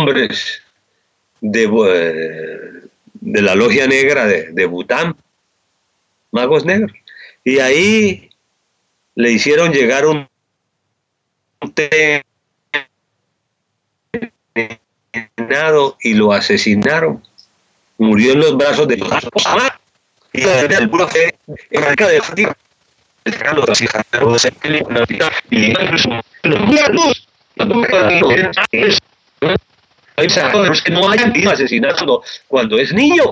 hombres de la logia negra de Bután, magos negros, y ahí le hicieron llegar un té y lo asesinaron. Murió en los brazos de los y el puro fe en la de Fátima. Que no hayan ido asesinando cuando es niño.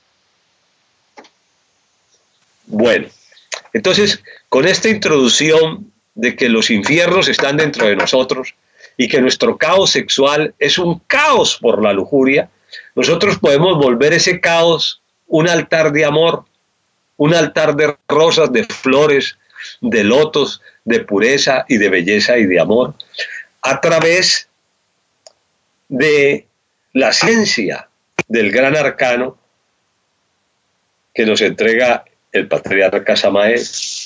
Bueno, entonces, con esta introducción de que los infiernos están dentro de nosotros y que nuestro caos sexual es un caos por la lujuria, nosotros podemos volver ese caos un altar de amor, un altar de rosas, de flores, de lotos, de pureza y de belleza y de amor, a través de la ciencia del gran arcano que nos entrega el patriarca Samael.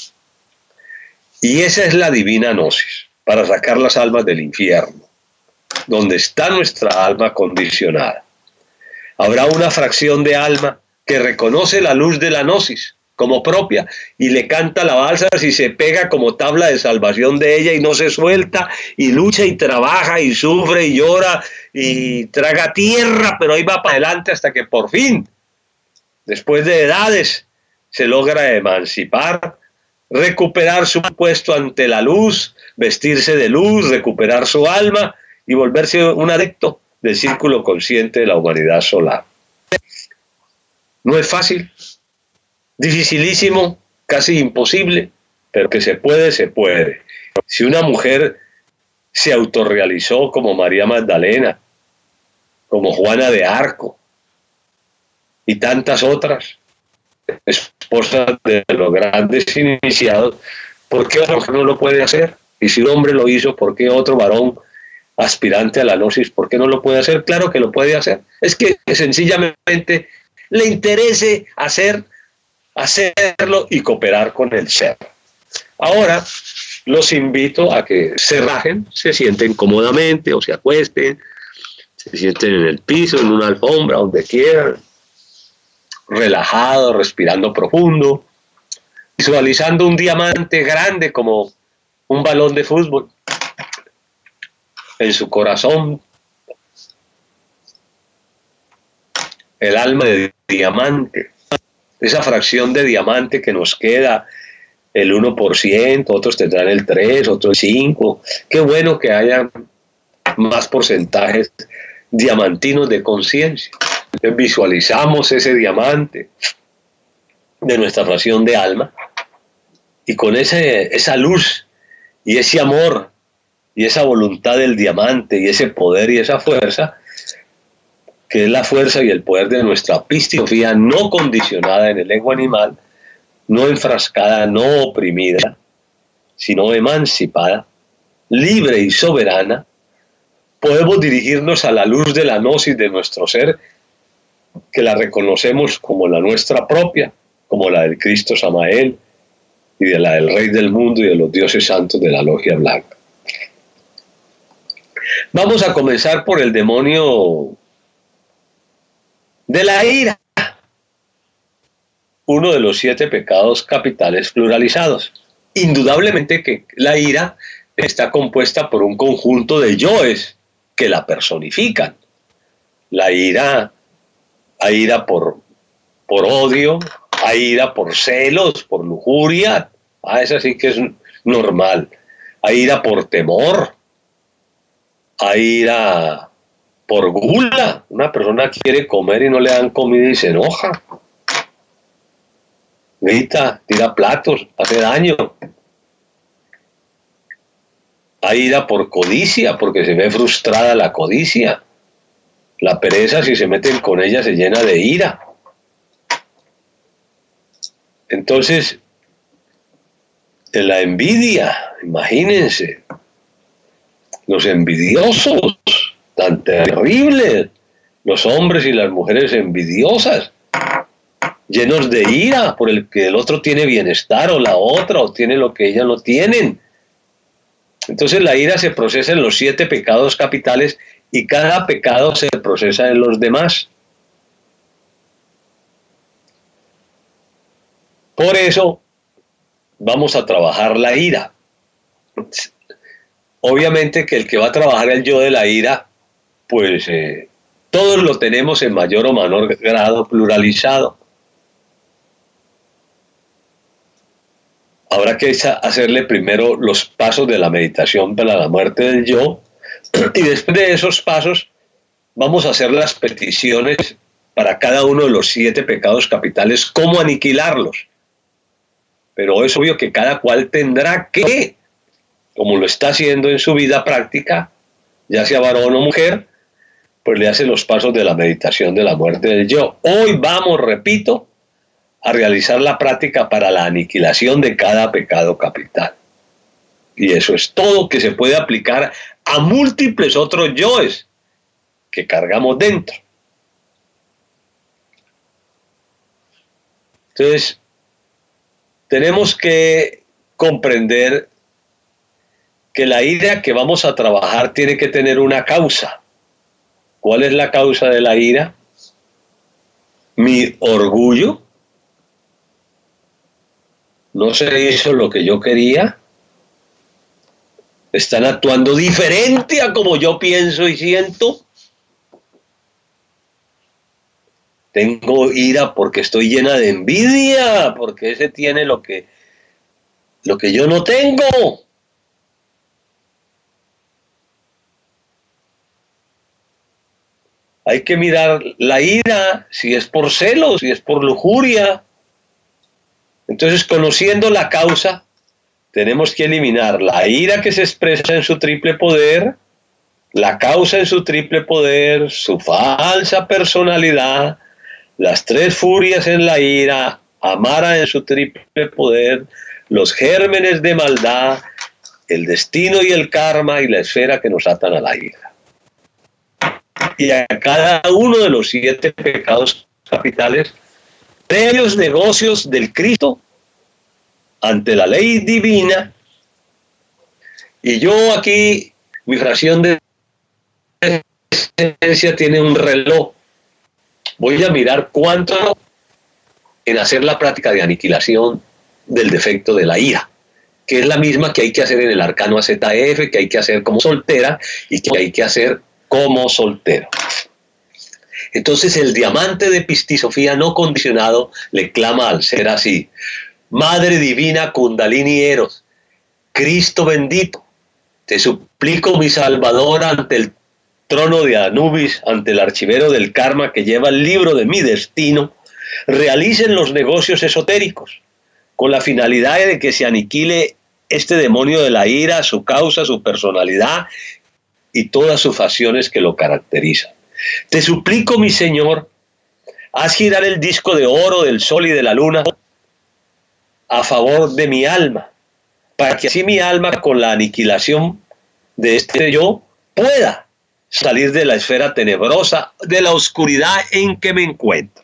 Y esa es la divina gnosis, para sacar las almas del infierno, donde está nuestra alma condicionada. Habrá una fracción de alma que reconoce la luz de la gnosis como propia y le canta alabanzas y se pega como tabla de salvación de ella y no se suelta y lucha y trabaja y sufre y llora y traga tierra, pero ahí va para adelante hasta que por fin, después de edades, se logra emancipar, recuperar su puesto ante la luz, vestirse de luz, recuperar su alma y volverse un adepto del círculo consciente de la humanidad solar. No es fácil, dificilísimo, casi imposible, pero que se puede, se puede. Si una mujer se autorrealizó como María Magdalena, como Juana de Arco y tantas otras, esposas de los grandes iniciados, ¿por qué otra mujer no lo puede hacer? Y si un hombre lo hizo, ¿por qué otro varón aspirante a la gnosis, por qué no lo puede hacer? Claro que lo puede hacer. Es que sencillamente le interese hacerlo y cooperar con el ser. Ahora los invito a que se rajen, se sienten cómodamente o se acuesten, se sienten en el piso, en una alfombra, donde quieran, relajados, respirando profundo, visualizando un diamante grande como un balón de fútbol en su corazón, el alma de diamante, esa fracción de diamante que nos queda, el 1%, otros tendrán el 3%, otros el 5%. Qué bueno que haya más porcentajes diamantinos de conciencia. Visualizamos ese diamante de nuestra fracción de alma y con esa luz y ese amor y esa voluntad del diamante y ese poder y esa fuerza, que es la fuerza y el poder de nuestra pistifía no condicionada en el ego animal, no enfrascada, no oprimida, sino emancipada, libre y soberana, podemos dirigirnos a la luz de la gnosis de nuestro ser, que la reconocemos como la nuestra propia, como la del Cristo Samael y de la del Rey del Mundo y de los dioses santos de la Logia Blanca. Vamos a comenzar por el demonio de la ira, uno de los 7 pecados capitales pluralizados. Indudablemente que la ira está compuesta por un conjunto de yoes que la personifican. La ira, hay ira por odio, hay ira por celos, por lujuria, esa sí que es normal. Hay ira por temor, hay ira por gula. Una persona quiere comer y no le dan comida y se enoja. Grita, tira platos, hace daño. Hay ira por codicia, porque se ve frustrada la codicia. La pereza, si se meten con ella, se llena de ira. Entonces, en la envidia, imagínense, los envidiosos, tan terribles, los hombres y las mujeres envidiosas, llenos de ira por el que el otro tiene bienestar o la otra, o tiene lo que ellas no tienen. Entonces la ira se procesa en los 7 pecados capitales y cada pecado se procesa en los demás. Por eso vamos a trabajar la ira. Obviamente que el que va a trabajar el yo de la ira, pues todos lo tenemos en mayor o menor grado pluralizado. Habrá que hacerle primero los pasos de la meditación para la muerte del yo, y después de esos pasos vamos a hacer las peticiones para cada uno de los 7 pecados capitales, cómo aniquilarlos. Pero es obvio que cada cual tendrá que, como lo está haciendo en su vida práctica, ya sea varón o mujer, pues le hace los pasos de la meditación de la muerte del yo. Hoy vamos, repito, a realizar la práctica para la aniquilación de cada pecado capital. Y eso es todo, que se puede aplicar a múltiples otros yoes que cargamos dentro. Entonces, tenemos que comprender que la ira que vamos a trabajar tiene que tener una causa. ¿Cuál es la causa de la ira? Mi orgullo. No se hizo lo que yo quería. Están actuando diferente a como yo pienso y siento. Tengo ira porque estoy llena de envidia, porque ese tiene lo que yo no tengo. Hay que mirar la ira, si es por celos, si es por lujuria. Entonces, conociendo la causa, tenemos que eliminar la ira que se expresa en su triple poder, la causa en su triple poder, su falsa personalidad, las 3 furias en la ira, Amara en su triple poder, los gérmenes de maldad, el destino y el karma y la esfera que nos atan a la ira. Y a cada uno de los 7 pecados capitales, previos negocios del Cristo ante la ley divina. Y yo aquí, mi fracción de esencia tiene un reloj. Voy a mirar cuánto en hacer la práctica de aniquilación del defecto de la ira, que es la misma que hay que hacer en el arcano AZF, que hay que hacer como soltera y que hay que hacer como soltero. Entonces el diamante de Pistisofía no condicionado le clama al ser así: Madre Divina Kundalini Eros, Cristo bendito, te suplico, mi Salvador, ante el trono de Anubis, ante el archivero del karma que lleva el libro de mi destino, realicen los negocios esotéricos con la finalidad de que se aniquile este demonio de la ira, su causa, su personalidad y todas sus facciones que lo caracterizan. Te suplico, mi Señor, haz girar el disco de oro del sol y de la luna a favor de mi alma, para que así mi alma, con la aniquilación de este yo, pueda salir de la esfera tenebrosa, de la oscuridad en que me encuentro.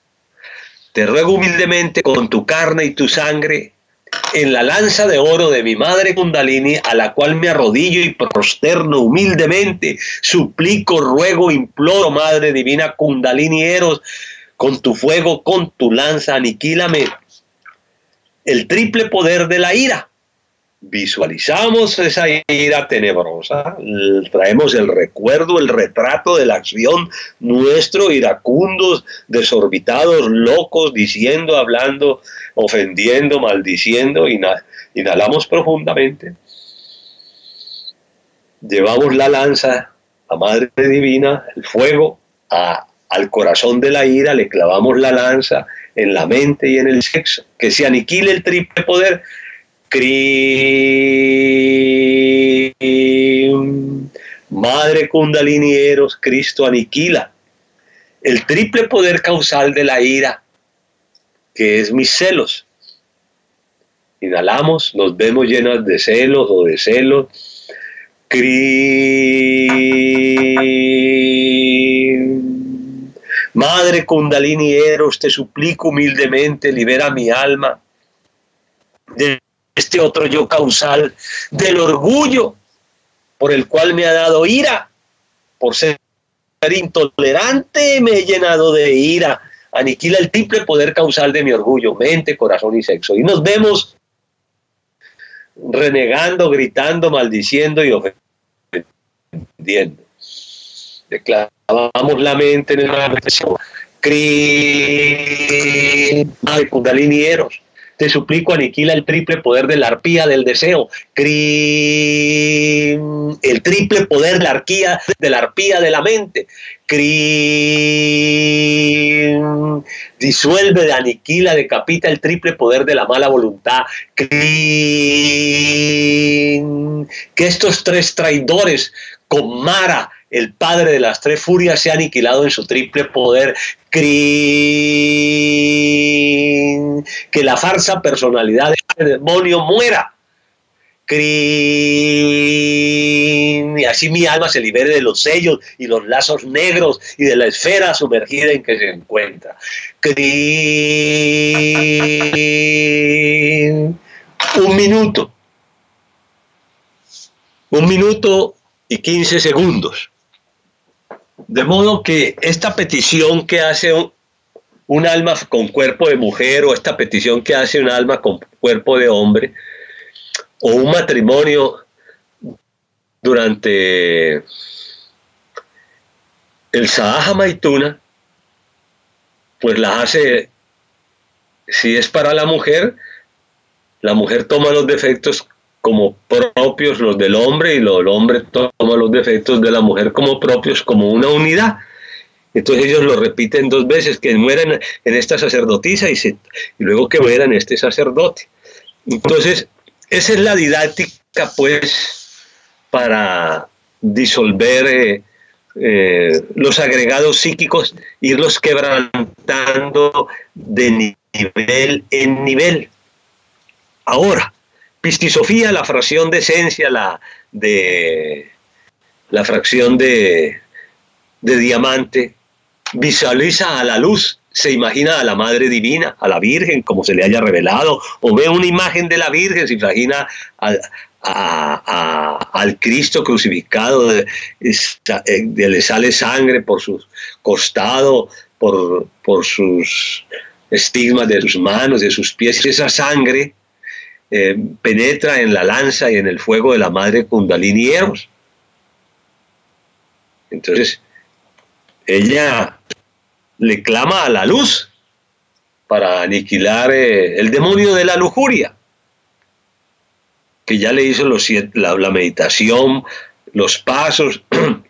Te ruego humildemente con tu carne y tu sangre, en la lanza de oro de mi madre Kundalini, a la cual me arrodillo y prosterno humildemente, suplico, ruego, imploro, Madre Divina Kundalini Eros, con tu fuego, con tu lanza, aniquílame el triple poder de la ira. Visualizamos esa ira tenebrosa, traemos el recuerdo, el retrato de la acción nuestro, iracundos, desorbitados, locos, diciendo, hablando, ofendiendo, maldiciendo. Inhalamos profundamente, llevamos la lanza a Madre Divina, el fuego, al corazón de la ira, le clavamos la lanza en la mente y en el sexo, que se aniquile el triple poder. Madre Kundalini Eros, Cristo aniquila el triple poder causal de la ira, que es mis celos. Inhalamos, nos vemos llenas de celos o de celos. Madre Kundalini Eros, te suplico humildemente, libera mi alma de este otro yo causal, del orgullo por el cual me ha dado ira, por ser intolerante me he llenado de ira. Aniquila el triple poder causal de mi orgullo, mente, corazón y sexo. Y nos vemos renegando, gritando, maldiciendo y ofendiendo. Declaramos la mente en el Ay, Kundalini Eros, te suplico, aniquila el triple poder de la arpía del deseo. El triple poder de la arpía de la mente. Disuelve, aniquila, decapita el triple poder de la mala voluntad. Que estos tres traidores con Mara, el padre de las tres furias, sea aniquilado en su triple poder. Que la falsa personalidad de este demonio muera. Y así mi alma se libere de los sellos y los lazos negros y de la esfera sumergida en que se encuentra. Un minuto y 15 segundos. De modo que esta petición que hace un alma con cuerpo de mujer, o esta petición que hace un alma con cuerpo de hombre, o un matrimonio durante el Sahaja Maituna, pues la hace, si es para la mujer toma los defectos como propios, los del hombre, y el hombre toma los defectos de la mujer como propios, como una unidad. Entonces ellos lo repiten 2 veces, que mueran en esta sacerdotisa y luego que mueran este sacerdote. Entonces, esa es la didáctica, pues, para disolver los agregados psíquicos, irlos quebrantando de nivel en nivel. Ahora, pistisofía, la fracción de esencia, la fracción de diamante, visualiza a la luz, se imagina a la Madre Divina, a la Virgen, como se le haya revelado, o ve una imagen de la Virgen, se imagina al Cristo crucificado, le sale sangre por su costado, por sus estigmas de sus manos, de sus pies. Esa sangre penetra en la lanza y en el fuego de la Madre Kundalini Eros. Entonces, ella le clama a la luz para aniquilar el demonio de la lujuria, que ya le hizo la meditación, los pasos,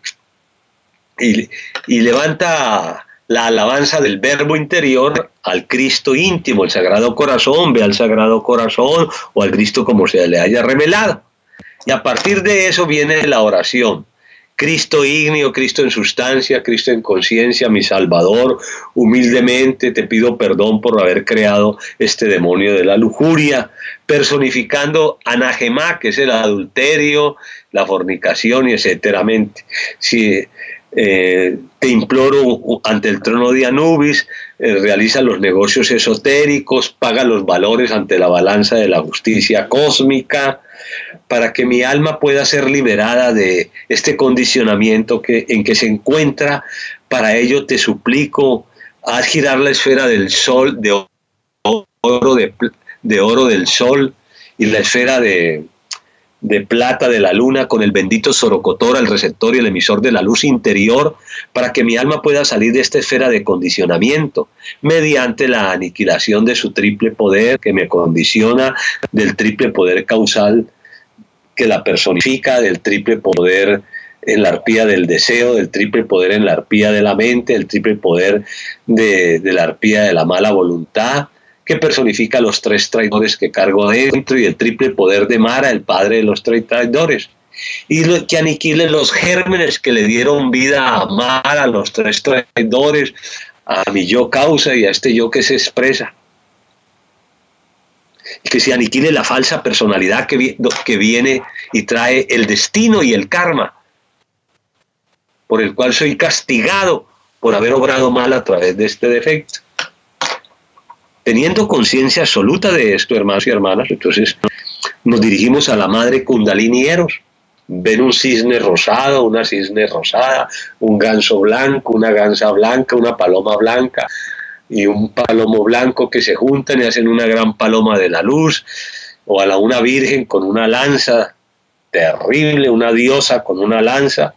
y levanta la alabanza del verbo interior al Cristo íntimo, el Sagrado Corazón, ve al Sagrado Corazón o al Cristo como se le haya revelado. Y a partir de eso viene la oración. Cristo ígneo, Cristo en sustancia, Cristo en conciencia, mi Salvador, humildemente te pido perdón por haber creado este demonio de la lujuria, personificando Anahemá, que es el adulterio, la fornicación y etcétera. Si te imploro ante el trono de Anubis, realiza los negocios esotéricos, paga los valores ante la balanza de la justicia cósmica, para que mi alma pueda ser liberada de este condicionamiento en que se encuentra. Para ello te suplico, haz girar la esfera del sol, de oro del sol, y la esfera de plata de la luna con el bendito Sorocotora, el receptor y el emisor de la luz interior, para que mi alma pueda salir de esta esfera de condicionamiento mediante la aniquilación de su triple poder que me condiciona, del triple poder causal que la personifica, del triple poder en la arpía del deseo, del triple poder en la arpía de la mente, del triple poder de la arpía de la mala voluntad, que personifica los 3 traidores que cargo dentro, y el triple poder de Mara, el padre de los 3 traidores, y que aniquile los gérmenes que le dieron vida a Mara, a los 3 traidores, a mi yo causa y a este yo que se expresa, y que se aniquile la falsa personalidad que viene y trae el destino y el karma, por el cual soy castigado por haber obrado mal a través de este defecto. Teniendo conciencia absoluta de esto, hermanos y hermanas, entonces nos dirigimos a la Madre Kundalini Eros ven un cisne rosado, una cisne rosada, un ganso blanco, una gansa blanca, una paloma blanca y un palomo blanco que se juntan y hacen una gran paloma de la luz, o a una virgen con una lanza terrible, una diosa con una lanza.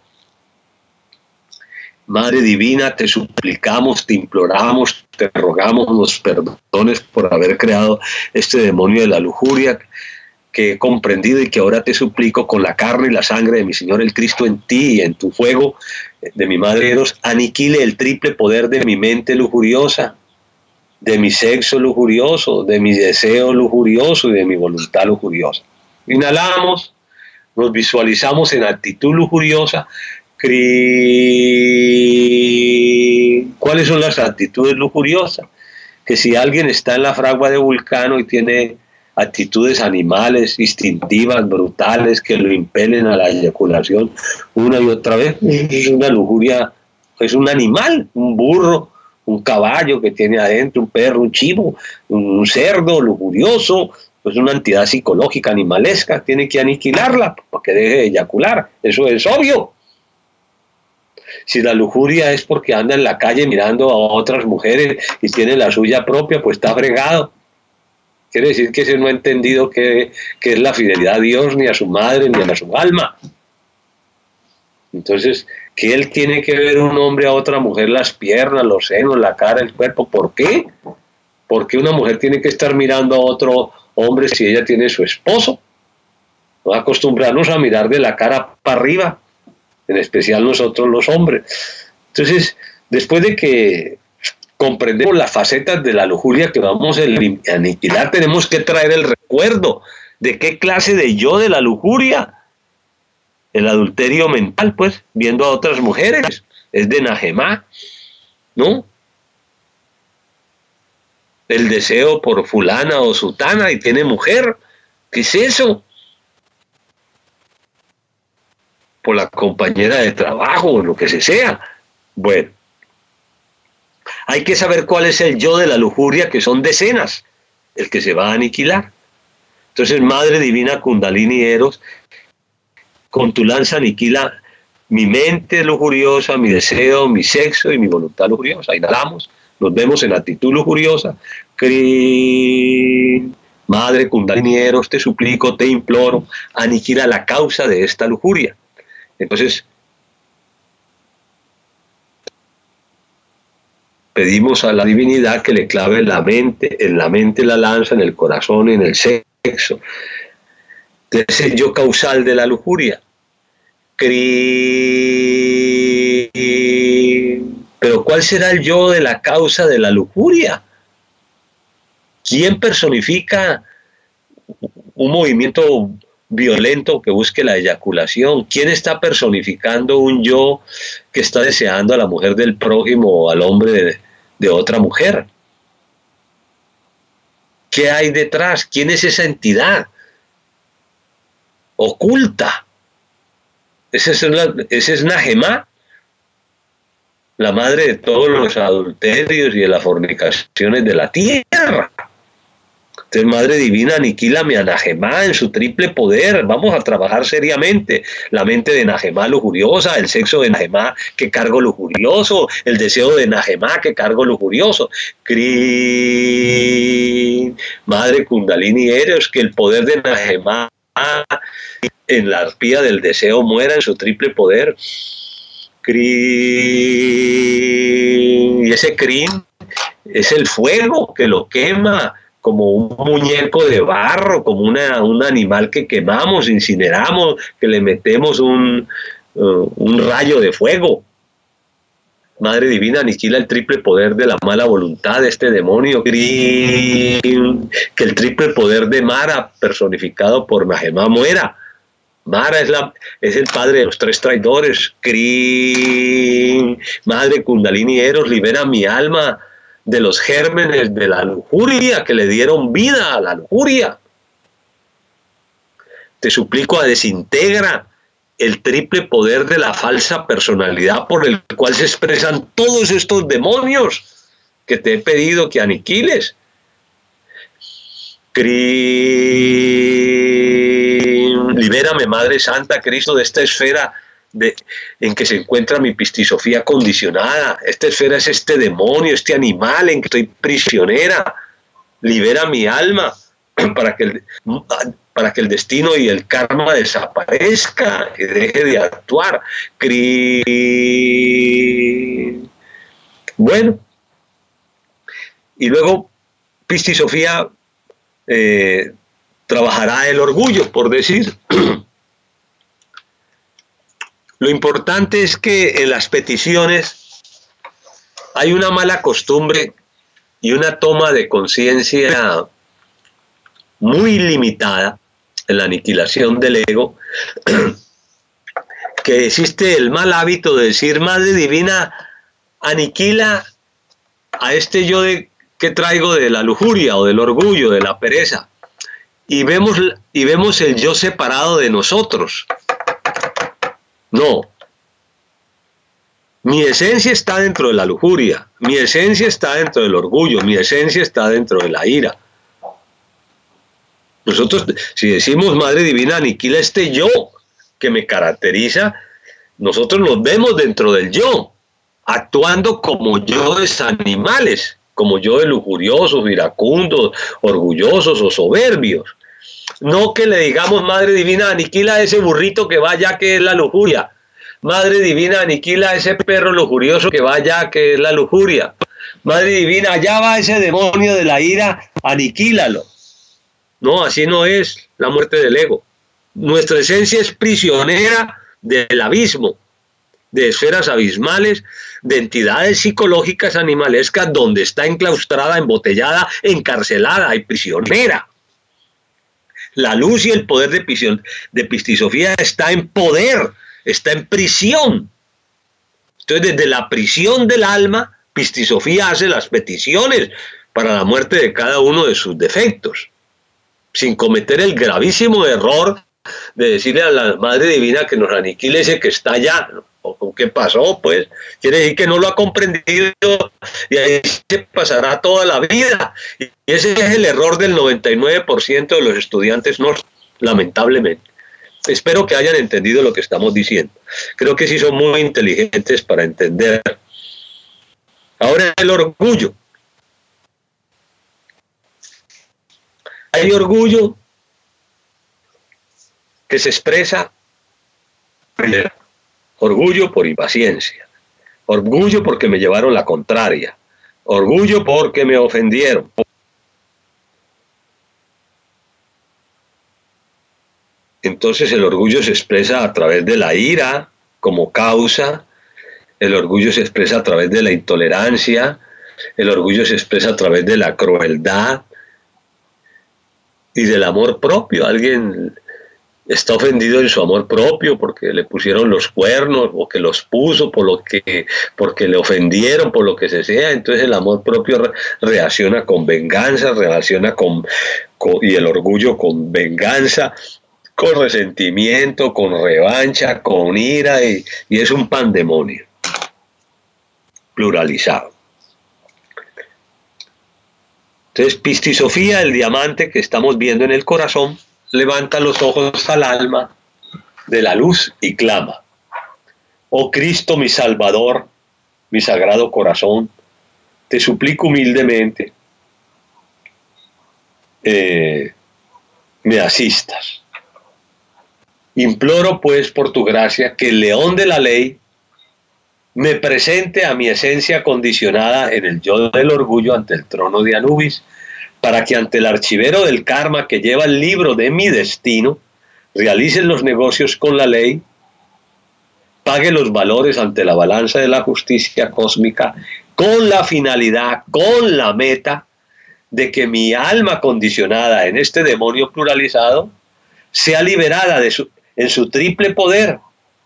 Madre divina, te suplicamos, te imploramos, te rogamos, nos perdones por haber creado este demonio de la lujuria que he comprendido, y que ahora te suplico con la carne y la sangre de mi Señor el Cristo en ti y en tu fuego de mi Madre Eros, aniquile el triple poder de mi mente lujuriosa, de mi sexo lujurioso, de mi deseo lujurioso y de mi voluntad lujuriosa. Inhalamos, nos visualizamos en actitud lujuriosa. ¿Cuáles son las actitudes lujuriosas? Que si alguien está en la fragua de Vulcano y tiene actitudes animales, instintivas, brutales, que lo impelen a la eyaculación una y otra vez, es una lujuria, es un animal, un burro, un caballo que tiene adentro, un perro, un chivo, un cerdo lujurioso, es una entidad psicológica animalesca, tiene que aniquilarla para que deje de eyacular, eso es obvio. Si la lujuria es porque anda en la calle mirando a otras mujeres y tiene la suya propia, pues está fregado. Quiere decir que ese no ha entendido qué es la fidelidad a Dios, ni a su madre, ni a su alma. Entonces, ¿qué él tiene que ver un hombre a otra mujer las piernas, los senos, la cara, el cuerpo? ¿Por qué? ¿Por qué una mujer tiene que estar mirando a otro hombre si ella tiene su esposo? No acostumbrarnos a mirar de la cara para arriba, en especial nosotros los hombres. Entonces, después de que comprendemos las facetas de la lujuria que vamos a aniquilar, tenemos que traer el recuerdo de qué clase de yo de la lujuria. El adulterio mental, pues, viendo a otras mujeres, es de Najemá, ¿no? El deseo por fulana o sutana y tiene mujer, ¿qué es eso? Por la compañera de trabajo o lo que sea. Bueno, hay que saber cuál es el yo de la lujuria, que son decenas, el que se va a aniquilar. Entonces, Madre Divina Kundalini Eros, con tu lanza aniquila mi mente lujuriosa, mi deseo, mi sexo y mi voluntad lujuriosa. Inhalamos, nos vemos en actitud lujuriosa. Madre Kundalini Eros, te suplico, te imploro, aniquila la causa de esta lujuria. Entonces, pedimos a la divinidad que le clave en la mente la lanza, en el corazón y en el sexo, de ese yo causal de la lujuria. Pero ¿cuál será el yo de la causa de la lujuria? ¿Quién personifica un movimiento violento que busque la eyaculación? ¿Quién está personificando un yo que está deseando a la mujer del prójimo o al hombre de otra mujer? ¿Qué hay detrás? ¿Quién es esa entidad oculta? Ese es Najemá, la madre de todos los adulterios y de las fornicaciones de la tierra. Entonces, Madre Divina, aniquílame a Najemá en su triple poder. Vamos a trabajar seriamente. La mente de Najemá lujuriosa, el sexo de Najemá que cargo lujurioso, el deseo de Najemá que cargo lujurioso. Madre Kundalini Eros, que el poder de Najemá en la arpía del deseo muera en su triple poder. Y ese Krin es el fuego que lo quema, como un muñeco de barro, como un animal que quemamos, incineramos, que le metemos un rayo de fuego. Madre Divina, aniquila el triple poder de la mala voluntad de este demonio. Que el triple poder de Mara, personificado por Najemá, muera. Mara es el padre de los tres traidores. Madre Kundalini Eros, libera mi alma de los gérmenes de la lujuria que le dieron vida a la lujuria. Te suplico, desintegra el triple poder de la falsa personalidad por el cual se expresan todos estos demonios que te he pedido que aniquiles. Libérame, Madre Santa, Cristo, de esta esfera en que se encuentra mi pistisofía condicionada. Esta esfera es este demonio, este animal en que estoy prisionera. Libera mi alma para que el destino y el karma desaparezca y deje de actuar. Bueno, y luego pistisofía trabajará el orgullo, por decir. Lo importante es que en las peticiones hay una mala costumbre y una toma de conciencia muy limitada en la aniquilación del ego, que existe el mal hábito de decir: Madre Divina, aniquila a este yo que traigo de la lujuria o del orgullo, de la pereza, y vemos el yo separado de nosotros. No, mi esencia está dentro de la lujuria, mi esencia está dentro del orgullo, mi esencia está dentro de la ira. Nosotros, si decimos: Madre Divina, aniquila este yo que me caracteriza, nosotros nos vemos dentro del yo, actuando como yo de animales, como yo de lujuriosos, iracundos, orgullosos o soberbios. No que le digamos: Madre Divina, aniquila a ese burrito que va allá, que es la lujuria. Madre Divina, aniquila a ese perro lujurioso que va allá, que es la lujuria. Madre Divina, allá va ese demonio de la ira, aniquílalo. No, así no es la muerte del ego. Nuestra esencia es prisionera del abismo, de esferas abismales, de entidades psicológicas animalescas, donde está enclaustrada, embotellada, encarcelada y prisionera. La luz y el poder de pistisofía está en poder, está en prisión. Entonces, desde la prisión del alma, pistisofía hace las peticiones para la muerte de cada uno de sus defectos, sin cometer el gravísimo error de decirle a la Madre Divina que nos aniquile ese que está allá. ¿O qué pasó? Pues quiere decir que no lo ha comprendido y ahí se pasará toda la vida. Y ese es el error del 99% de los estudiantes, no, lamentablemente. Espero que hayan entendido lo que estamos diciendo. Creo que sí son muy inteligentes para entender. Ahora, el orgullo. Hay orgullo que se expresa primero. Orgullo por impaciencia, orgullo porque me llevaron la contraria, orgullo porque me ofendieron. Entonces el orgullo se expresa a través de la ira como causa, el orgullo se expresa a través de la intolerancia, el orgullo se expresa a través de la crueldad y del amor propio. Alguien está ofendido en su amor propio porque le pusieron los cuernos o que los puso porque le ofendieron, por lo que sea. Entonces el amor propio reacciona con venganza, y el orgullo con venganza, con resentimiento, con revancha, con ira, y es un pandemonio pluralizado. Entonces pistisofía, el diamante que estamos viendo en el corazón, levanta los ojos al alma de la luz y clama: oh Cristo, mi Salvador, mi sagrado corazón, te suplico humildemente me asistas. Imploro pues por tu gracia que el león de la ley me presente a mi esencia condicionada en el yo del orgullo ante el trono de Anubis, para que ante el archivero del karma que lleva el libro de mi destino, realicen los negocios con la ley, pague los valores ante la balanza de la justicia cósmica, con la finalidad, con la meta de que mi alma condicionada en este demonio pluralizado sea liberada en su triple poder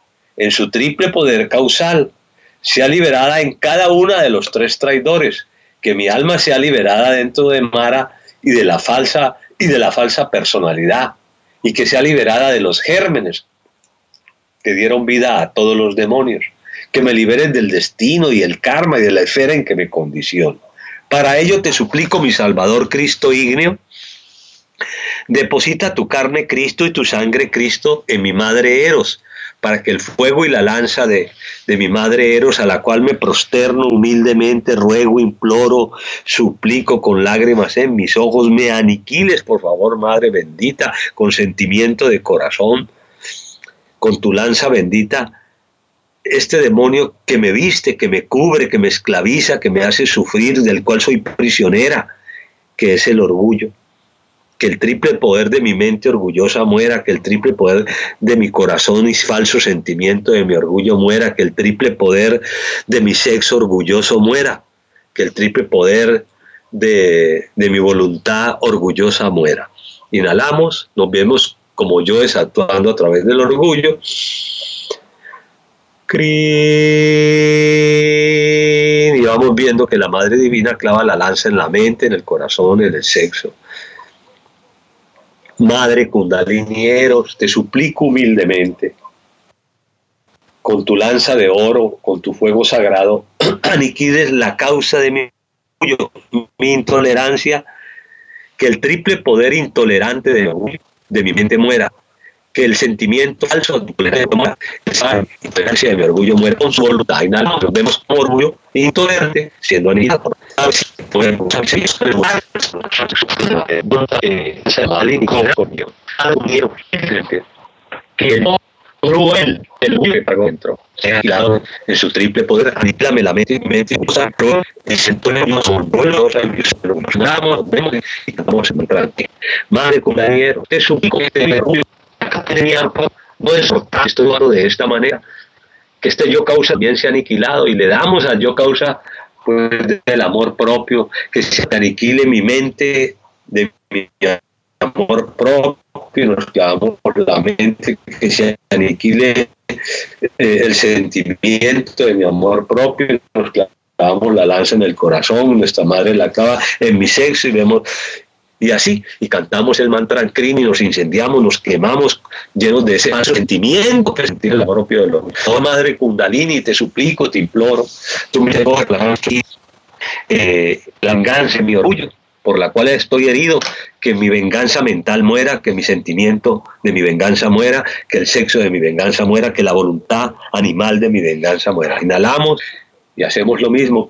causal, sea liberada en cada una de los tres traidores, que mi alma sea liberada dentro de Mara y de la falsa personalidad, y que sea liberada de los gérmenes que dieron vida a todos los demonios, que me liberen del destino y el karma y de la esfera en que me condiciono. Para ello te suplico, mi Salvador Cristo ígneo, Deposita tu carne, Cristo, y tu sangre, Cristo, en mi madre Eros, para que el fuego y la lanza de mi madre Eros, a la cual me prosterno humildemente, ruego, imploro, suplico con lágrimas en mis ojos, me aniquiles, por favor, Madre bendita, con sentimiento de corazón, con tu lanza bendita, este demonio que me viste, que me cubre, que me esclaviza, que me hace sufrir, del cual soy prisionera, que es el orgullo. Que el triple poder de mi mente orgullosa muera, que el triple poder de mi corazón y falso sentimiento de mi orgullo muera, que el triple poder de mi sexo orgulloso muera, que el triple poder de mi voluntad orgullosa muera. Inhalamos, nos vemos como yo desactuando a través del orgullo. Y vamos viendo que la Madre Divina clava la lanza en la mente, en el corazón, en el sexo. Madre Kundalini Eros, te suplico humildemente, con tu lanza de oro, con tu fuego sagrado, aniquiles la causa de mi orgullo, mi intolerancia, que el triple poder intolerante de mi mente muera, que el sentimiento falso de intolerancia muera, esa intolerancia de mi orgullo muera con su voluntad. Nos vemos como orgullo intolerante siendo anihilado. Que cruel el que pagó dentro sea aniquilado en su triple poder. Aníquilame la mente el centro de nosotros nos vemos y estamos en Madre Kundalini, te suplico que te orgullo no es estoy hablando de esta manera, que este yo causa también sea aniquilado, y le damos al yo causa pues del amor propio, que se aniquile mi mente de mi amor propio, nos clavamos por la mente, que se aniquile el sentimiento de mi amor propio, nos clavamos la lanza en el corazón, nuestra madre la clava en mi sexo, y vemos. Y así, y cantamos el mantra Krim y nos incendiamos, nos quemamos, llenos de ese sentimiento que sentir el amor propio del hombre. Oh Madre Kundalini, te suplico, te imploro, tú me reclamas aquí la venganza, mi orgullo, por la cual estoy herido, que mi venganza mental muera, que mi sentimiento de mi venganza muera, que el sexo de mi venganza muera, que la voluntad animal de mi venganza muera. Inhalamos y hacemos lo mismo.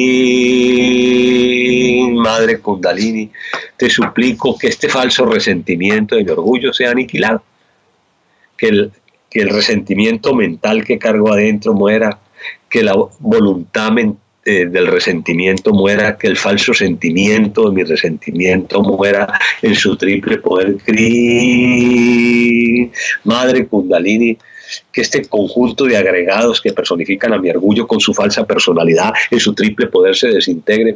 Krim, Madre Kundalini, te suplico que este falso resentimiento de mi orgullo sea aniquilado, que el resentimiento mental que cargo adentro muera, que la voluntad del resentimiento muera, que el falso sentimiento de mi resentimiento muera en su triple poder. Krim, Madre Kundalini, que este conjunto de agregados que personifican a mi orgullo con su falsa personalidad en su triple poder se desintegre.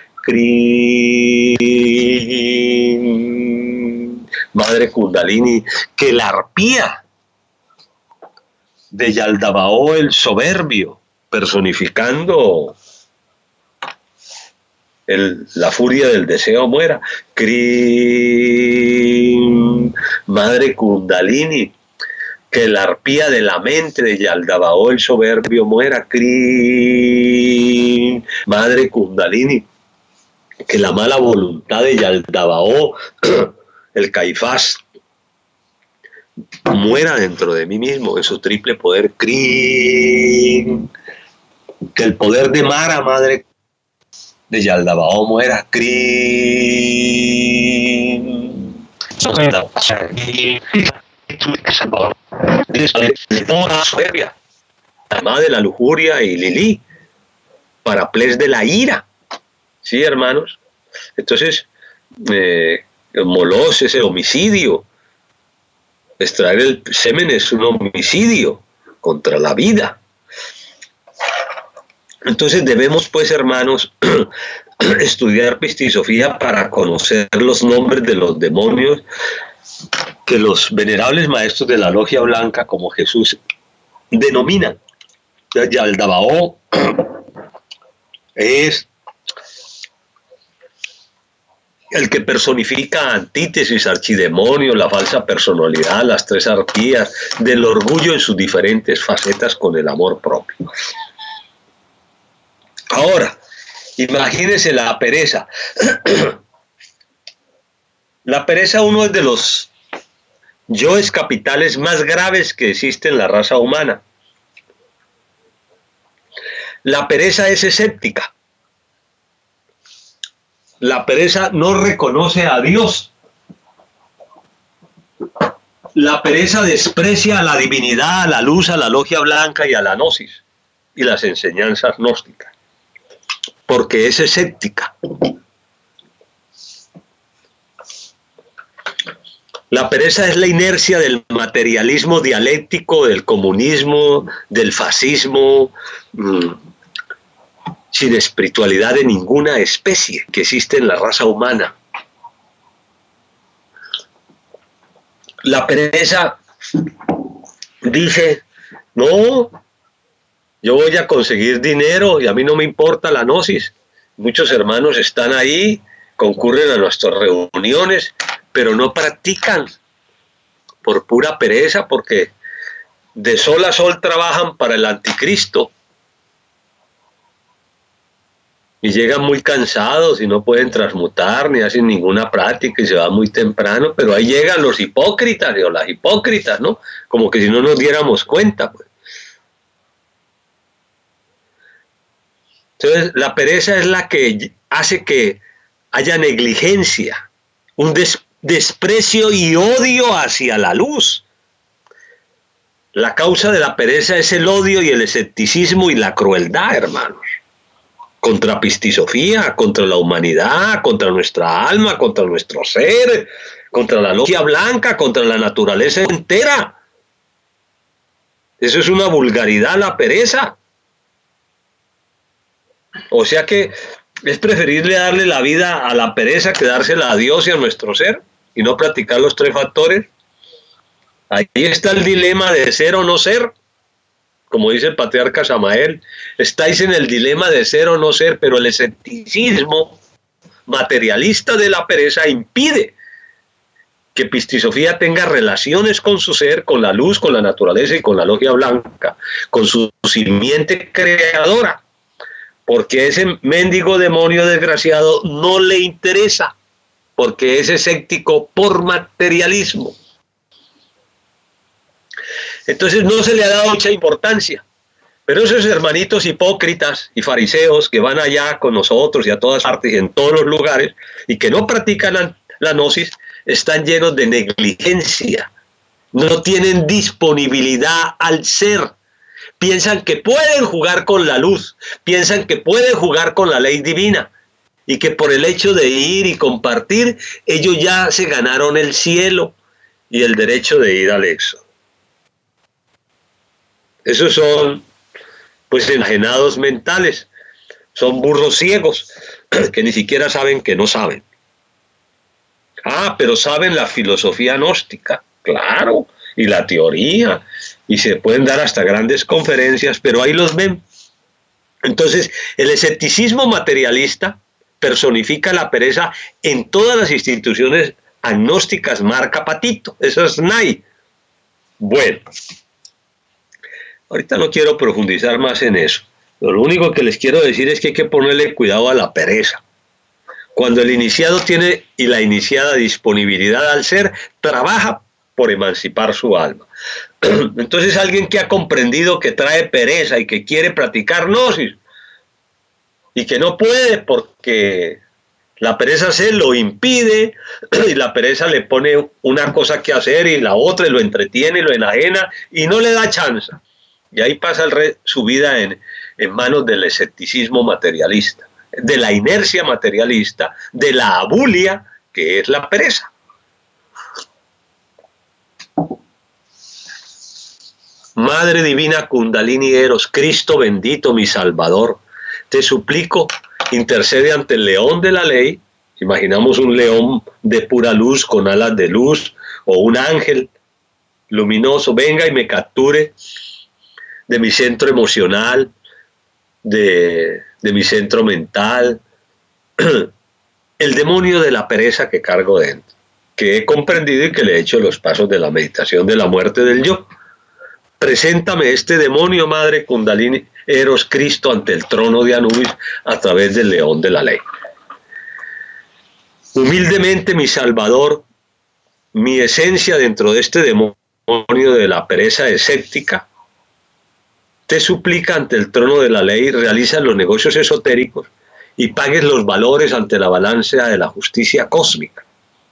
Krim, Madre Kundalini, que la arpía de Yaldabaoth el soberbio, personificando la furia del deseo, muera. Krim, Madre Kundalini, que la arpía de la mente de Yaldabaoth el soberbio muera. Krim, Madre Kundalini, que la mala voluntad de Yaldabaoth el Caifás muera dentro de mí mismo en su triple poder. Krim, que el poder de Mara, madre de Yaldabaoth, muera. Krim, soberbia, además de la lujuria y Lili, Paraples de la ira. ¿Sí, hermanos? Entonces, Molos es el homicidio. Extraer el semen es un homicidio contra la vida. Entonces debemos, pues, hermanos, estudiar pistisofía para conocer los nombres de los demonios que los venerables maestros de la logia blanca, como Jesús, denominan. Yaldabaoth es el que personifica antítesis, archidemonio, la falsa personalidad, las tres arpías del orgullo en sus diferentes facetas con el amor propio. Ahora, imagínense la pereza. La pereza es uno de los yoes capitales más graves que existe en la raza humana. La pereza es escéptica. La pereza no reconoce a Dios. La pereza desprecia a la divinidad, a la luz, a la logia blanca y a la gnosis y las enseñanzas gnósticas, porque es escéptica. La pereza es la inercia del materialismo dialéctico, del comunismo, del fascismo, sin espiritualidad de ninguna especie que existe en la raza humana. La pereza dice, no, yo voy a conseguir dinero y a mí no me importa la gnosis. Muchos hermanos están ahí, concurren a nuestras reuniones, pero no practican por pura pereza, porque de sol a sol trabajan para el anticristo y llegan muy cansados y no pueden transmutar ni hacen ninguna práctica y se van muy temprano, pero ahí llegan los hipócritas o las hipócritas, ¿no? Como que si no nos diéramos cuenta, pues. Entonces la pereza es la que hace que haya negligencia, un desprecio y odio hacia la luz. La causa de la pereza es el odio y el escepticismo y la crueldad, hermanos. Contra pistisofía, contra la humanidad, contra nuestra alma, contra nuestro ser, contra la logia blanca, contra la naturaleza entera. Eso es una vulgaridad, la pereza. O sea que es preferible darle la vida a la pereza que dársela a Dios y a nuestro ser y no practicar los tres factores. Ahí está el dilema de ser o no ser. Como dice el patriarca Samael, estáis en el dilema de ser o no ser, pero el escepticismo materialista de la pereza impide que Pistisofía tenga relaciones con su ser, con la luz, con la naturaleza y con la logia blanca, con su simiente creadora, porque ese mendigo demonio desgraciado no le interesa, porque es escéptico por materialismo. Entonces no se le ha dado mucha importancia, pero esos hermanitos hipócritas y fariseos que van allá con nosotros y a todas partes y en todos los lugares y que no practican la gnosis, están llenos de negligencia, no tienen disponibilidad al ser, piensan que pueden jugar con la luz, piensan que pueden jugar con la ley divina y que por el hecho de ir y compartir, ellos ya se ganaron el cielo y el derecho de ir al éxodo. Esos son, pues, enajenados mentales, son burros ciegos que ni siquiera saben que no saben. Ah, pero saben la filosofía gnóstica, claro, y la teoría, y se pueden dar hasta grandes conferencias, pero ahí los ven. Entonces, el escepticismo materialista personifica la pereza en todas las instituciones agnósticas, marca Patito, eso es NAI. Bueno. Ahorita no quiero profundizar más en eso. Lo único que les quiero decir es que hay que ponerle cuidado a la pereza. Cuando el iniciado tiene y la iniciada disponibilidad al ser, trabaja por emancipar su alma. Entonces alguien que ha comprendido que trae pereza y que quiere practicar gnosis y que no puede porque la pereza se lo impide y la pereza le pone una cosa que hacer y la otra y lo entretiene y lo enajena y no le da chance. Y ahí pasa su vida en manos del escepticismo materialista, de la inercia materialista, de la abulia, que es la pereza. Madre divina Kundalini Eros, Cristo bendito, mi Salvador, te suplico, intercede ante el león de la ley. Imaginamos un león de pura luz, con alas de luz, o un ángel luminoso, venga y me capture de mi centro emocional, de mi centro mental, el demonio de la pereza que cargo dentro, que he comprendido y que le he hecho los pasos de la meditación de la muerte del yo. Preséntame este demonio, Madre Kundalini Eros Cristo, ante el trono de Anubis a través del león de la ley. Humildemente, mi Salvador, mi esencia dentro de este demonio de la pereza escéptica, te suplica ante el trono de la ley, realizas los negocios esotéricos y pagues los valores ante la balanza de la justicia cósmica.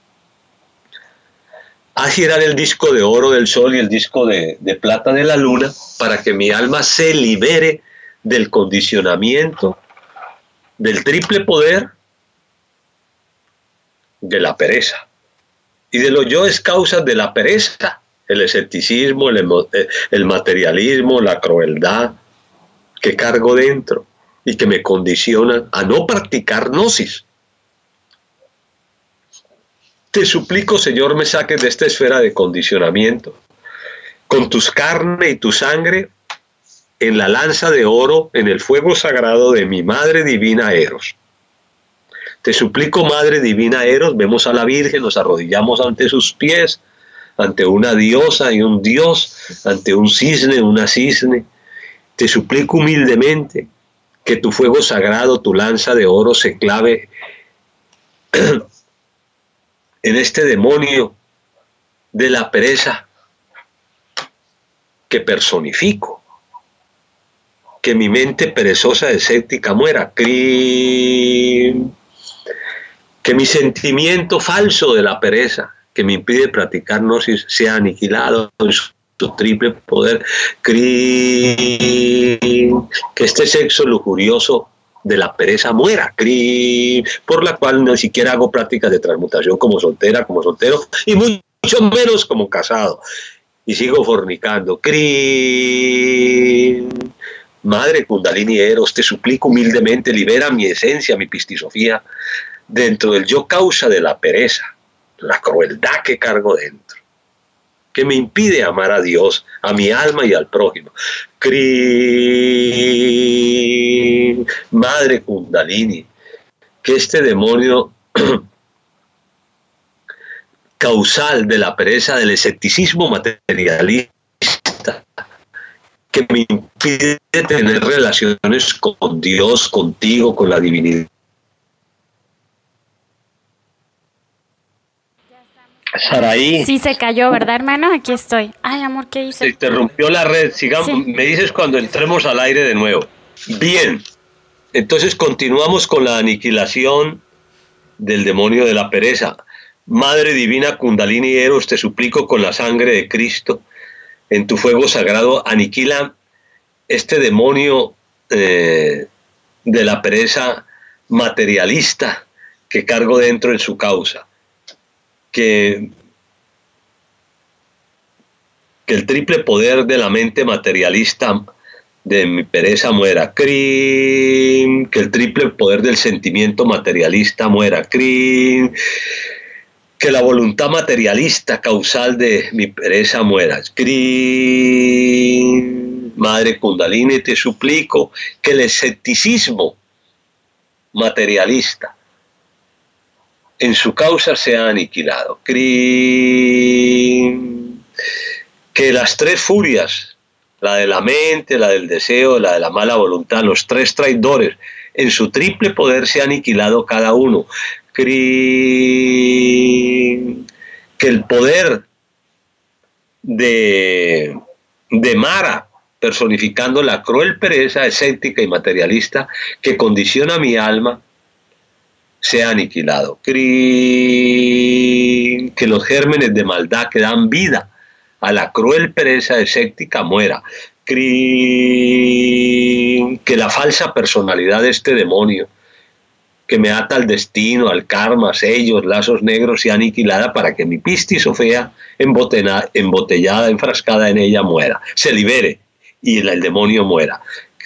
Haz girar el disco de oro del sol y el disco de plata de la luna para que mi alma se libere del condicionamiento, del triple poder de la pereza y de los yoes causas de la pereza, el escepticismo, el materialismo, la crueldad que cargo dentro y que me condicionan a no practicar gnosis. Te suplico, Señor, me saques de esta esfera de condicionamiento con tus carne y tu sangre en la lanza de oro, en el fuego sagrado de mi Madre Divina Eros. Te suplico, Madre Divina Eros, vemos a la Virgen, nos arrodillamos ante sus pies, ante una diosa y un dios, ante un cisne, una cisne. Te suplico humildemente que tu fuego sagrado, tu lanza de oro se clave en este demonio de la pereza que personifico. Que mi mente perezosa escéptica muera. Que mi sentimiento falso de la pereza que me impide practicar gnosis sea aniquilado en su triple poder. Que este sexo lujurioso de la pereza muera, por la cual ni siquiera hago prácticas de transmutación como soltera, como soltero, y mucho menos como casado, y sigo fornicando. Madre Kundalini Eros, te suplico humildemente, libera mi esencia, mi pistisofía, dentro del yo causa de la pereza, la crueldad que cargo dentro, que me impide amar a Dios, a mi alma y al prójimo. Madre Kundalini, que este demonio causal de la pereza, del escepticismo materialista, que me impide tener relaciones con Dios, contigo, con la divinidad. Saraí. Sí, se cayó, ¿verdad, hermano? Aquí estoy. Ay, amor, ¿qué hice? Se interrumpió la red. Sigamos, sí. Me dices cuando entremos al aire de nuevo. Bien. Entonces continuamos con la aniquilación del demonio de la pereza. Madre Divina Kundalini Eros, te suplico con la sangre de Cristo, en tu fuego sagrado, aniquila este demonio de la pereza materialista que cargo dentro en su causa. Que el triple poder de la mente materialista de mi pereza muera. Que el triple poder del sentimiento materialista muera. Que la voluntad materialista causal de mi pereza muera. Madre Kundalini, te suplico que el escepticismo materialista en su causa sea aniquilado. Que las tres furias, la de la mente, la del deseo, la de la mala voluntad, los tres traidores, en su triple poder sea aniquilado cada uno. Que el poder de Mara, personificando la cruel pereza escéptica y materialista que condiciona mi alma, sea aniquilado. Que los gérmenes de maldad que dan vida a la cruel pereza escéptica muera. Que la falsa personalidad de este demonio que me ata al destino, al karma, sellos, lazos negros, sea aniquilada para que mi pistisofía embotellada, enfrascada en ella muera, se libere y el demonio muera.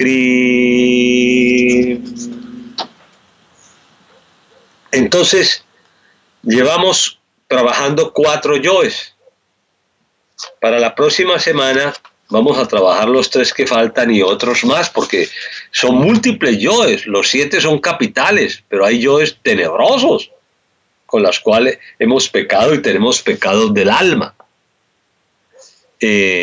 Entonces, llevamos trabajando 4 yoes. Para la próxima semana vamos a trabajar los 3 que faltan y otros más, porque son múltiples yoes. Los 7 son capitales, pero hay yoes tenebrosos con los cuales hemos pecado y tenemos pecados del alma.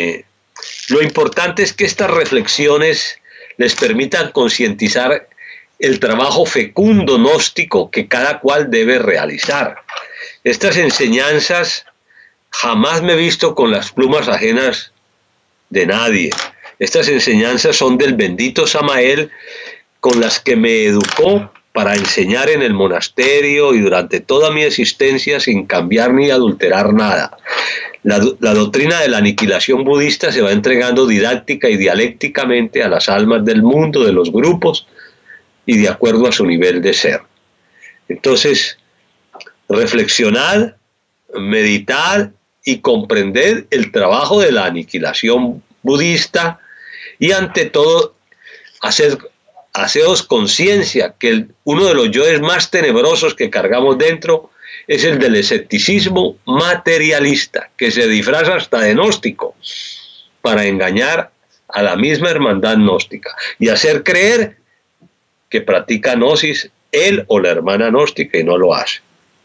Lo importante es que estas reflexiones les permitan concientizar el trabajo fecundo gnóstico que cada cual debe realizar. Estas enseñanzas jamás me he visto con las plumas ajenas de nadie. Estas enseñanzas son del bendito Samael, con las que me educó para enseñar en el monasterio y durante toda mi existencia sin cambiar ni adulterar nada. La doctrina de la aniquilación budista se va entregando didáctica y dialécticamente a las almas del mundo, de los grupos, y de acuerdo a su nivel de ser. Entonces, reflexionad, meditad y comprended el trabajo de la aniquilación budista y ante todo, haceos conciencia que uno de los yoes más tenebrosos que cargamos dentro es el del escepticismo materialista, que se disfraza hasta de gnóstico para engañar a la misma hermandad gnóstica y hacer creer que practica gnosis él o la hermana gnóstica y no lo hace.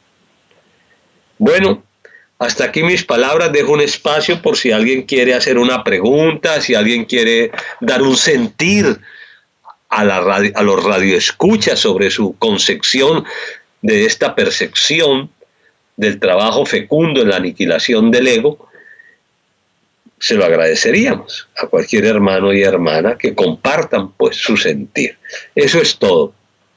Bueno, hasta aquí mis palabras. Dejo un espacio por si alguien quiere hacer una pregunta, si alguien quiere dar un sentir a los radioescuchas sobre su concepción de esta percepción del trabajo fecundo en la aniquilación del ego. Se lo agradeceríamos a cualquier hermano y hermana que compartan pues su sentir. Eso es todo.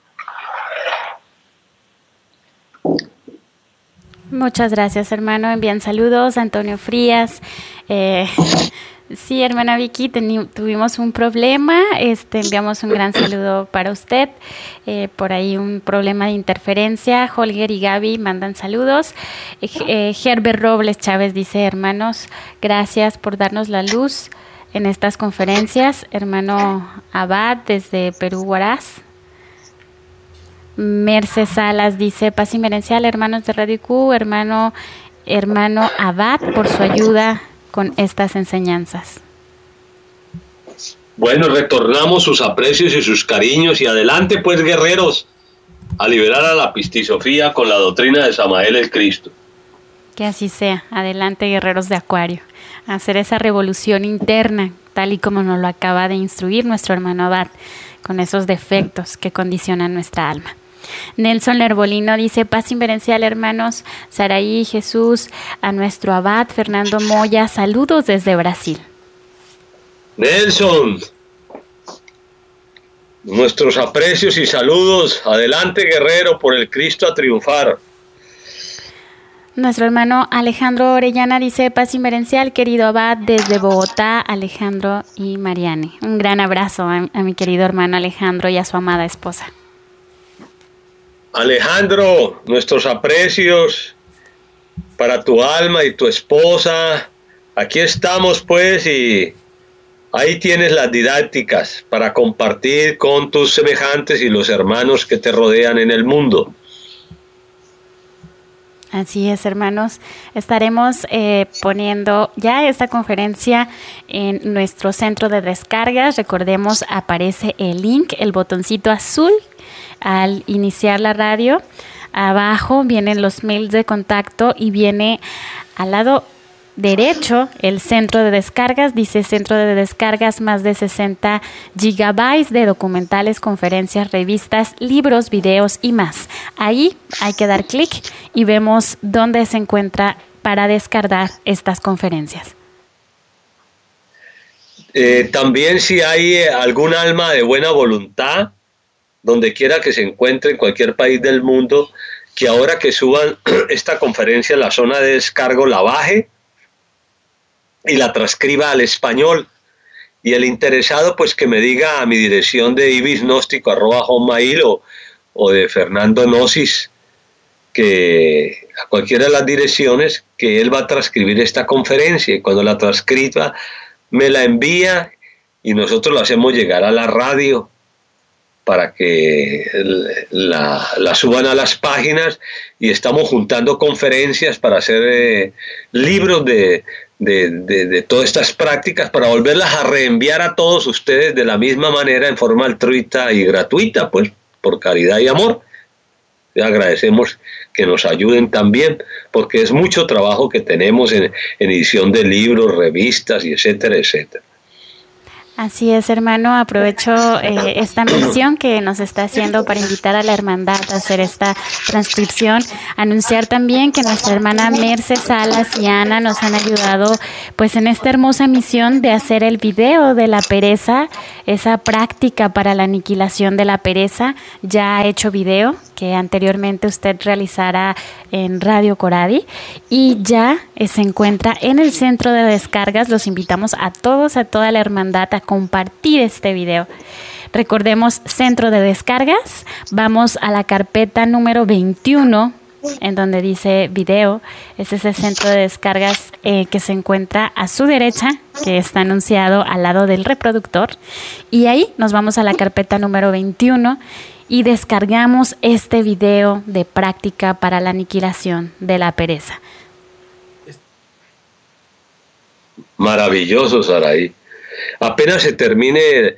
Muchas gracias, hermano. Envían saludos, Antonio Frías. Sí, hermana Vicky, tuvimos un problema. Enviamos un gran saludo para usted. Por ahí un problema de interferencia. Holger y Gaby mandan saludos. Herbert Robles Chávez dice: hermanos, gracias por darnos la luz en estas conferencias. Hermano Abad desde Perú, Huaraz. Merce Salas dice: paz inmerencial, hermanos de Radio Q, hermano Abad, por su ayuda con estas enseñanzas. Bueno, retornamos sus aprecios y sus cariños y adelante pues, guerreros, a liberar a la pistisofía con la doctrina de Samael el Cristo. Que así sea. Adelante, guerreros de Acuario, a hacer esa revolución interna, tal y como nos lo acaba de instruir nuestro hermano Abad, con esos defectos que condicionan nuestra alma. Nelson Lerbolino dice: paz inverencial, hermanos Saraí, Jesús, a nuestro abad Fernando Moya, saludos desde Brasil. Nelson, nuestros aprecios y saludos. Adelante, guerrero, por el Cristo a triunfar. Nuestro hermano Alejandro Orellana dice: paz inverencial, querido abad, desde Bogotá, Alejandro y Mariane. Un gran abrazo a mi querido hermano Alejandro y a su amada esposa. Alejandro, nuestros aprecios para tu alma y tu esposa. Aquí estamos pues, y ahí tienes las didácticas para compartir con tus semejantes y los hermanos que te rodean en el mundo. Así es, hermanos. Estaremos poniendo ya esta conferencia en nuestro centro de descargas. Recordemos, aparece el link, el botoncito azul al iniciar la radio. Abajo vienen los mails de contacto y viene al lado derecho el centro de descargas. Dice centro de descargas, más de 60 gigabytes de documentales, conferencias, revistas, libros, videos y más. Ahí hay que dar clic y vemos dónde se encuentra para descargar estas conferencias. También, si hay algún alma de buena voluntad, donde quiera que se encuentre en cualquier país del mundo, que ahora que suban esta conferencia en la zona de descargo la baje y la transcriba al español, y el interesado pues que me diga a mi dirección de ibisgnóstico@hotmail o de Fernando Gnosis, que a cualquiera de las direcciones, que él va a transcribir esta conferencia, y cuando la transcriba me la envía y nosotros la hacemos llegar a la radio para que la suban a las páginas, y estamos juntando conferencias para hacer libros de todas estas prácticas, para volverlas a reenviar a todos ustedes de la misma manera, en forma altruista y gratuita, pues por caridad y amor. Les agradecemos que nos ayuden también, porque es mucho trabajo que tenemos en edición de libros, revistas y etcétera, etcétera. Así es, hermano. Aprovecho esta mención que nos está haciendo para invitar a la hermandad a hacer esta transcripción. Anunciar también que nuestra hermana Merce Salas y Ana nos han ayudado pues en esta hermosa misión de hacer el video de la pereza, esa práctica para la aniquilación de la pereza. Ya ha hecho video que anteriormente usted realizara en Radio Coradi y ya se encuentra en el centro de descargas. Los invitamos a todos, a toda la hermandad a compartir este video. Recordemos, centro de descargas, vamos a la carpeta número 21 en donde dice video. Es ese centro de descargas que se encuentra a su derecha, que está anunciado al lado del reproductor, y ahí nos vamos a la carpeta número 21 y descargamos este video de práctica para la aniquilación de la pereza. Maravilloso, Saraí. Apenas se termine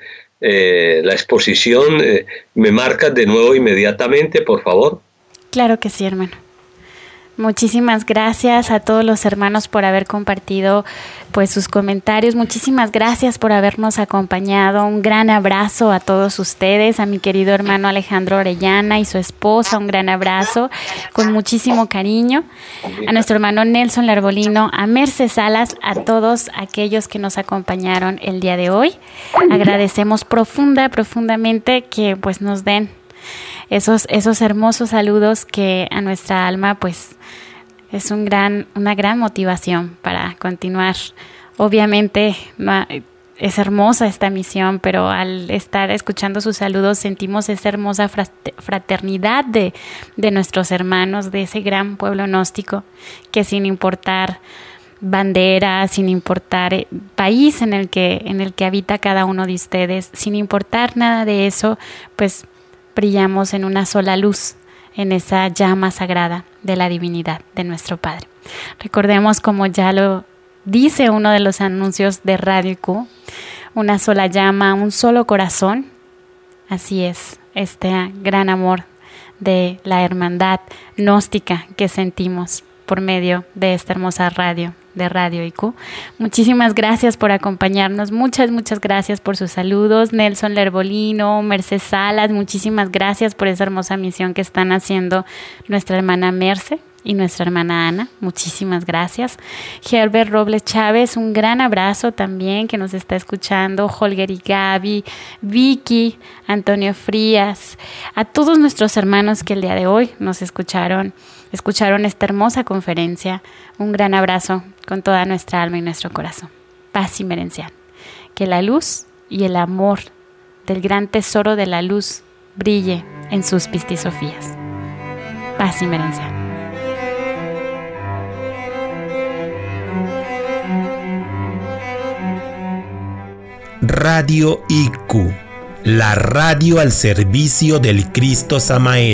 la exposición, ¿me marcas de nuevo inmediatamente, por favor? Claro que sí, hermano. Muchísimas gracias a todos los hermanos por haber compartido pues sus comentarios. Muchísimas gracias por habernos acompañado. Un gran abrazo a todos ustedes, a mi querido hermano Alejandro Orellana y su esposa, un gran abrazo con muchísimo cariño. A nuestro hermano Nelson Larbolino, a Merce Salas, a todos aquellos que nos acompañaron el día de hoy. Agradecemos profundamente que pues nos den esos hermosos saludos que a nuestra alma pues es una gran motivación para continuar. Obviamente es hermosa esta misión, pero al estar escuchando sus saludos sentimos esa hermosa fraternidad de nuestros hermanos, de ese gran pueblo gnóstico que sin importar bandera, sin importar país en el que habita cada uno de ustedes, sin importar nada de eso, pues brillamos en una sola luz, en esa llama sagrada de la divinidad de nuestro Padre. Recordemos, como ya lo dice uno de los anuncios de Radio IQ, una sola llama, un solo corazón. Así es, este gran amor de la hermandad gnóstica que sentimos por medio de esta hermosa radio, de Radio IQ. Muchísimas gracias por acompañarnos, muchas gracias por sus saludos. Nelson Lerbolino, Merce Salas, muchísimas gracias por esa hermosa misión que están haciendo nuestra hermana Merce y nuestra hermana Ana, muchísimas gracias. Herbert Robles Chávez, un gran abrazo también que nos está escuchando. Holger y Gaby, Vicky, Antonio Frías, a todos nuestros hermanos que el día de hoy nos escucharon esta hermosa conferencia. Un gran abrazo con toda nuestra alma y nuestro corazón. Paz y merencial. Que la luz y el amor del gran tesoro de la luz brille en sus pistisofías. Paz y merencial. Radio IQ, la radio al servicio del Cristo Samael.